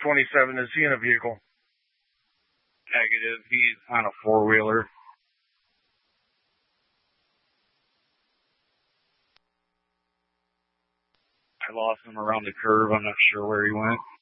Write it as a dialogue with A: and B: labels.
A: 27. Is he in a vehicle?
B: Negative. He's on a four-wheeler. I lost him around the curve. I'm not sure where he went.